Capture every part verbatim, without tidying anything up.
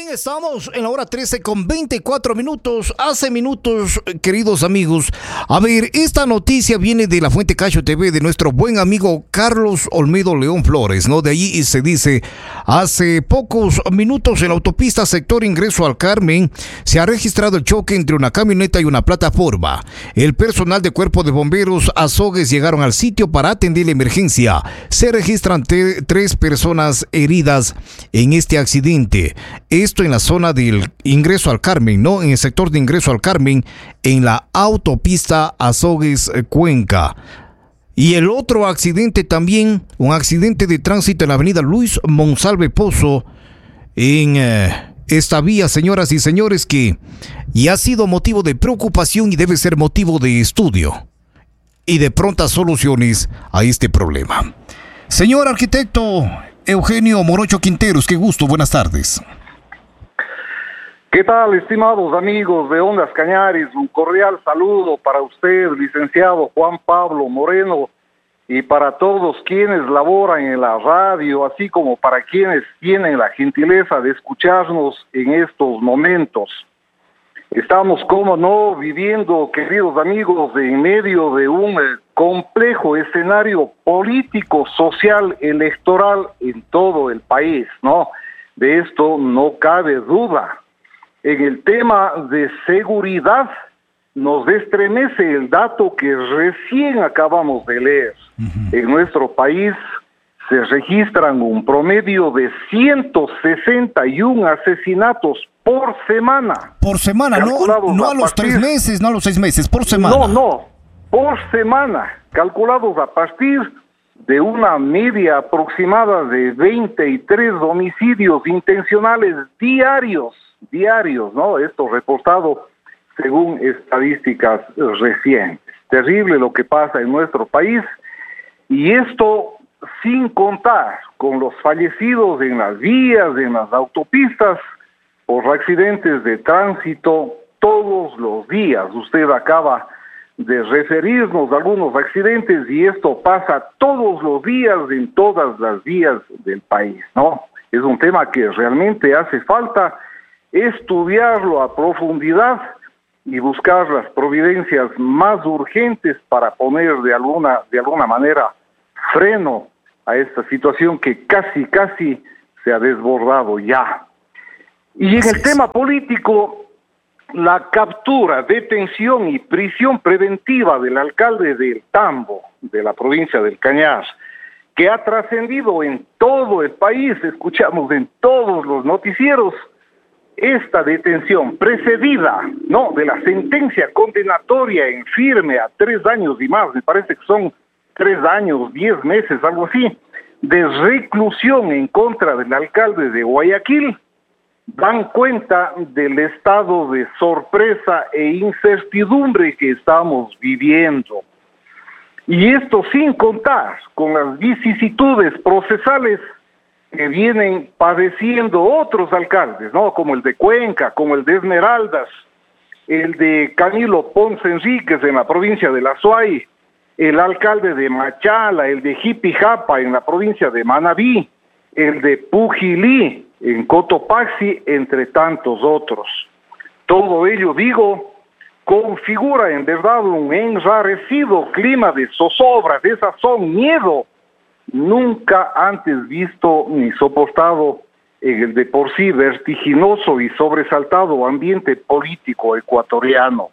Estamos en la hora trece con veinticuatro minutos. Hace minutos, queridos amigos. A ver, esta noticia viene de la Fuente Cacho T V de nuestro buen amigo Carlos Olmedo León Flores, ¿no? De allí se dice, hace pocos minutos en la autopista sector ingreso al Carmen se ha registrado el choque entre una camioneta y una plataforma. El personal de Cuerpo de Bomberos Azogues llegaron al sitio para atender la emergencia. Se registran tres personas heridas en este accidente. Esto en la zona del ingreso al Carmen, ¿no? En el sector de ingreso al Carmen, en la autopista Azogues-Cuenca. Y el otro accidente también, un accidente de tránsito en la avenida Luis Monsalve Pozo, en eh, esta vía, señoras y señores, que ya ha sido motivo de preocupación y debe ser motivo de estudio y de prontas soluciones a este problema. Señor arquitecto Eugenio Morocho Quinteros, qué gusto, buenas tardes. ¿Qué tal, estimados amigos de Ondas Cañaris? Un cordial saludo para usted, licenciado Juan Pablo Moreno, y para todos quienes laboran en la radio, así como para quienes tienen la gentileza de escucharnos en estos momentos. Estamos, como no, viviendo, queridos amigos, en medio de un eh, complejo escenario político, social, electoral en todo el país, ¿no? De esto no cabe duda. En el tema de seguridad, nos estremece el dato que recién acabamos de leer. Uh-huh. En nuestro país se registran un promedio de ciento sesenta y uno asesinatos por semana. Por semana, no, no a, a los partir, tres meses, no a los seis meses, por semana. No, no, por semana, calculados a partir de una media aproximada de veintitrés homicidios intencionales diarios, diarios, ¿no? Esto reportado según estadísticas recientes. Terrible lo que pasa en nuestro país, y esto sin contar con los fallecidos en las vías, en las autopistas, por accidentes de tránsito todos los días. Usted acaba de referirnos a algunos accidentes y esto pasa todos los días en todas las vías del país, ¿no? Es un tema que realmente hace falta estudiarlo a profundidad y buscar las providencias más urgentes para poner de alguna, de alguna manera freno a esta situación que casi, casi se ha desbordado ya. Y en el tema político, la captura, detención y prisión preventiva del alcalde del Tambo, de la provincia del Cañar, que ha trascendido en todo el país, escuchamos en todos los noticieros, esta detención precedida, ¿no?, de la sentencia condenatoria en firme a tres años y más, me parece que son tres años, diez meses, algo así, de reclusión en contra del alcalde de Guayaquil, dan cuenta del estado de sorpresa e incertidumbre que estamos viviendo. Y esto sin contar con las vicisitudes procesales que vienen padeciendo otros alcaldes, ¿no? Como el de Cuenca, como el de Esmeraldas, el de Camilo Ponce Enríquez en la provincia de La Suay, el alcalde de Machala, el de Jipijapa en la provincia de Manabí, el de Pujilí en Cotopaxi, entre tantos otros. Todo ello, digo, configura en verdad un enrarecido clima de zozobra, desazón, miedo, nunca antes visto ni soportado en el de por sí vertiginoso y sobresaltado ambiente político ecuatoriano.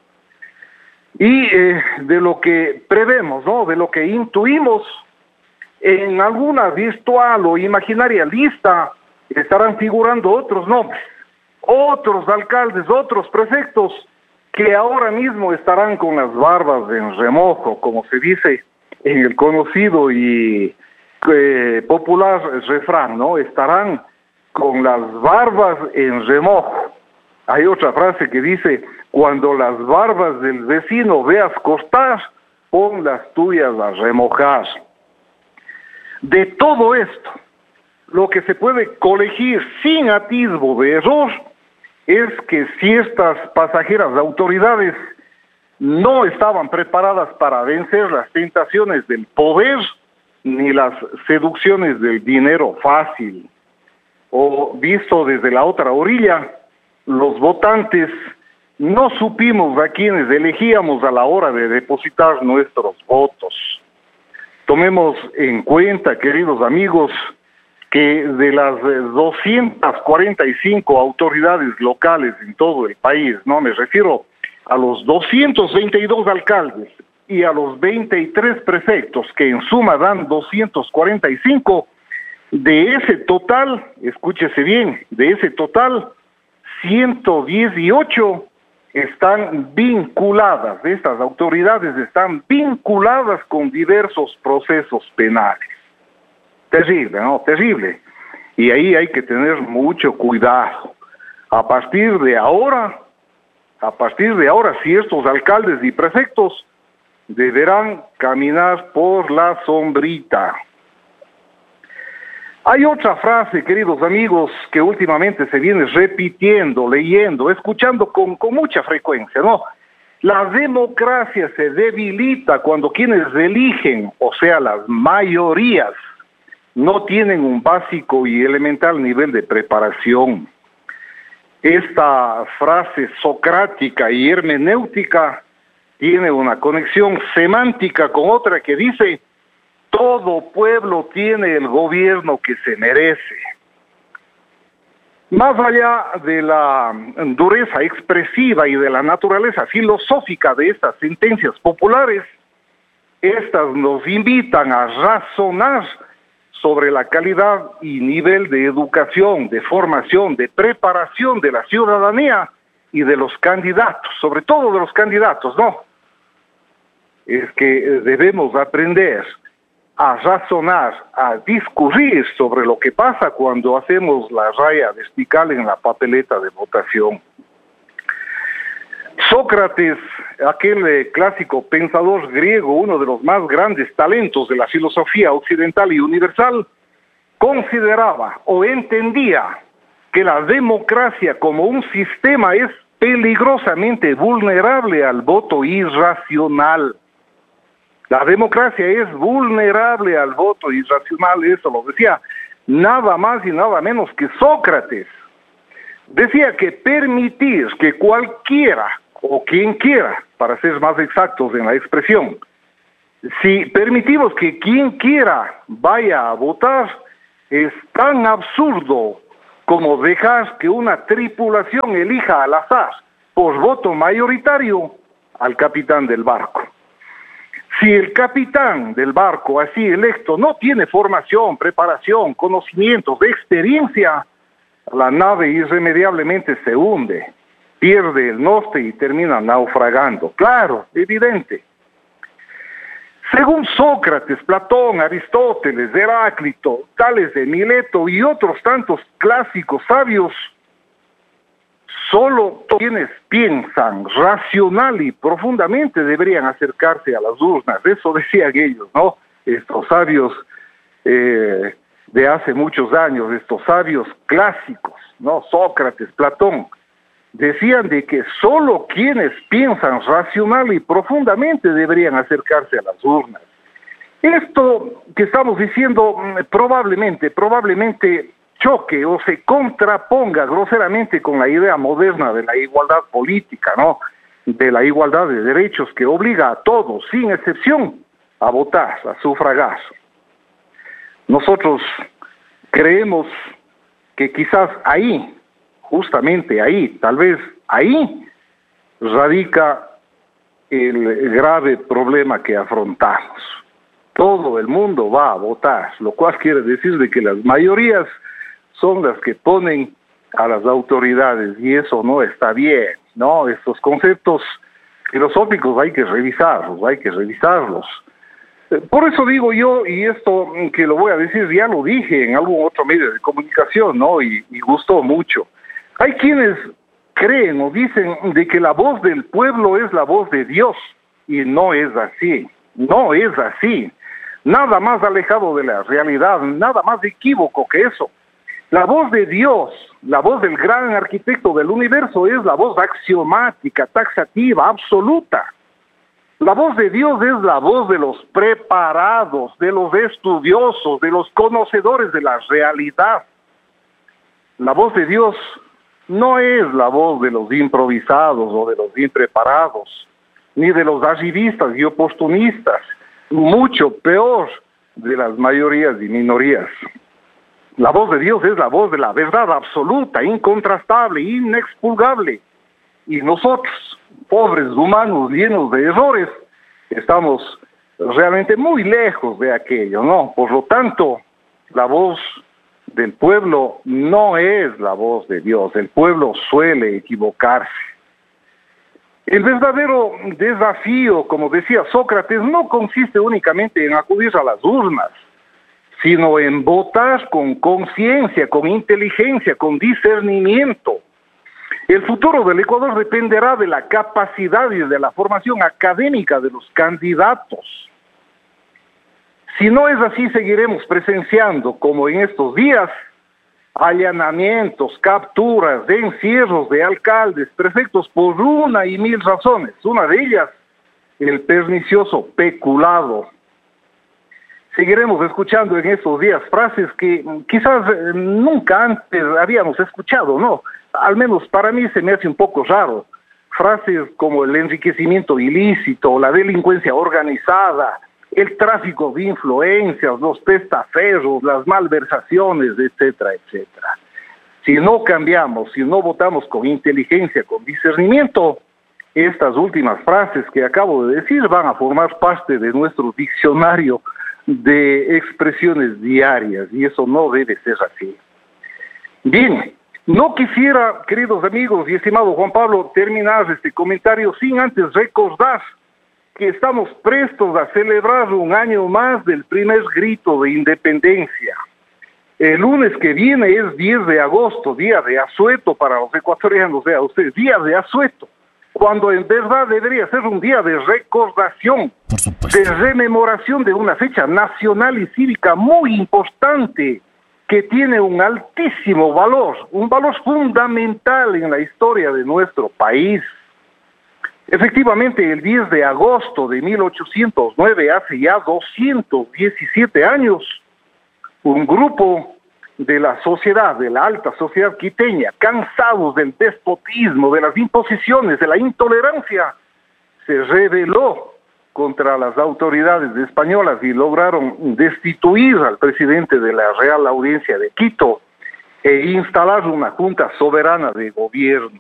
Y eh, de lo que prevemos, ¿no?, de lo que intuimos, en alguna virtual o imaginaria lista estarán figurando otros nombres, otros alcaldes, otros prefectos, que ahora mismo estarán con las barbas en remojo, como se dice en el conocido y eh, popular refrán, ¿no? Estarán con las barbas en remojo. Hay otra frase que dice, cuando las barbas del vecino veas cortar, pon las tuyas a remojar. De todo esto, lo que se puede colegir sin atisbo de error es que si estas pasajeras autoridades no estaban preparadas para vencer las tentaciones del poder ni las seducciones del dinero fácil. o visto desde la otra orilla, los votantes no supimos a quienes elegíamos a la hora de depositar nuestros votos. Tomemos en cuenta, queridos amigos, que de las doscientas cuarenta y cinco autoridades locales en todo el país, no me refiero a los doscientos veintidós alcaldes y a los veintitrés prefectos, que en suma dan doscientos cuarenta y cinco, de ese total, escúchese bien, de ese total, ciento dieciocho están vinculadas, estas autoridades están vinculadas con diversos procesos penales. Terrible, ¿no? Terrible. Y ahí hay que tener mucho cuidado. A partir de ahora, a partir de ahora, ciertos alcaldes y prefectos deberán caminar por la sombrita. Hay otra frase, queridos amigos, que últimamente se viene repitiendo, leyendo, escuchando con, con mucha frecuencia, ¿no? La democracia se debilita cuando quienes eligen, o sea, las mayorías, no tienen un básico y elemental nivel de preparación. Esta frase socrática y hermenéutica tiene una conexión semántica con otra que dice: todo pueblo tiene el gobierno que se merece. Más allá de la dureza expresiva y de la naturaleza filosófica de estas sentencias populares, estas nos invitan a razonar sobre la calidad y nivel de educación, de formación, de preparación de la ciudadanía y de los candidatos, sobre todo de los candidatos, ¿no? Es que debemos aprender a razonar, a discurrir sobre lo que pasa cuando hacemos la raya vertical en la papeleta de votación. Sócrates, aquel eh, clásico pensador griego, uno de los más grandes talentos de la filosofía occidental y universal, consideraba o entendía que la democracia como un sistema es peligrosamente vulnerable al voto irracional. La democracia es vulnerable al voto irracional, eso lo decía nada más y nada menos que Sócrates. Decía que permitir que cualquiera, o quien quiera, para ser más exactos en la expresión, si permitimos que quien quiera vaya a votar, es tan absurdo como dejar que una tripulación elija al azar, por voto mayoritario, al capitán del barco. Si el capitán del barco así electo no tiene formación, preparación, conocimientos, experiencia, la nave irremediablemente se hunde, pierde el norte y termina naufragando. Claro, evidente. Según Sócrates, Platón, Aristóteles, Heráclito, Tales de Mileto y otros tantos clásicos sabios, solo quienes piensan racional y profundamente deberían acercarse a las urnas. Eso decían ellos, ¿no? Estos sabios eh, de hace muchos años, estos sabios clásicos, ¿no? Sócrates, Platón, decían de que solo quienes piensan racional y profundamente deberían acercarse a las urnas. Esto que estamos diciendo probablemente, probablemente choque o se contraponga groseramente con la idea moderna de la igualdad política, ¿no? De la igualdad de derechos que obliga a todos, sin excepción, a votar, a sufragar. Nosotros creemos que quizás ahí, justamente ahí, tal vez ahí, radica el grave problema que afrontamos. Todo el mundo va a votar, lo cual quiere decir de que las mayorías son las que ponen a las autoridades, y eso no está bien, ¿no? Estos conceptos filosóficos hay que revisarlos, hay que revisarlos. Por eso digo yo, y esto que lo voy a decir, ya lo dije en algún otro medio de comunicación, ¿no? Y, y gustó mucho. Hay quienes creen o dicen de que la voz del pueblo es la voz de Dios, y no es así, no es así. Nada más alejado de la realidad, nada más equívoco que eso. La voz de Dios, la voz del gran arquitecto del universo, es la voz axiomática, taxativa, absoluta. La voz de Dios es la voz de los preparados, de los estudiosos, de los conocedores de la realidad. La voz de Dios no es la voz de los improvisados o de los impreparados, ni de los arribistas y oportunistas, mucho peor de las mayorías y minorías. La voz de Dios es la voz de la verdad absoluta, incontrastable, inexpugnable. Y nosotros, pobres humanos llenos de errores, estamos realmente muy lejos de aquello, ¿no? Por lo tanto, la voz del pueblo no es la voz de Dios. El pueblo suele equivocarse. El verdadero desafío, como decía Sócrates, no consiste únicamente en acudir a las urnas, sino en votar con conciencia, con inteligencia, con discernimiento. El futuro del Ecuador dependerá de la capacidad y de la formación académica de los candidatos. Si no es así, seguiremos presenciando, como en estos días, allanamientos, capturas, encierros de alcaldes, prefectos por una y mil razones. Una de ellas, el pernicioso peculado. Seguiremos escuchando en estos días frases que quizás nunca antes habíamos escuchado, ¿no? Al menos para mí se me hace un poco raro. Frases como el enriquecimiento ilícito, la delincuencia organizada, el tráfico de influencias, los testaferros, las malversaciones, etcétera, etcétera. Si no cambiamos, si no votamos con inteligencia, con discernimiento, estas últimas frases que acabo de decir van a formar parte de nuestro diccionario de expresiones diarias, y eso no debe ser así. Bien, no quisiera, queridos amigos y estimado Juan Pablo, terminar este comentario sin antes recordar que estamos prestos a celebrar un año más del primer grito de independencia. El lunes que viene es diez de agosto, día de asueto para los ecuatorianos, vea usted, día de asueto, cuando en verdad debería ser un día de recordación, por supuesto, de rememoración de una fecha nacional y cívica muy importante, que tiene un altísimo valor, un valor fundamental en la historia de nuestro país. Efectivamente, el diez de agosto de mil ochocientos nueve, hace ya doscientos diecisiete años, un grupo de la sociedad, de la alta sociedad quiteña, cansados del despotismo, de las imposiciones, de la intolerancia, se rebeló contra las autoridades españolas y lograron destituir al presidente de la Real Audiencia de Quito e instalar una junta soberana de gobierno.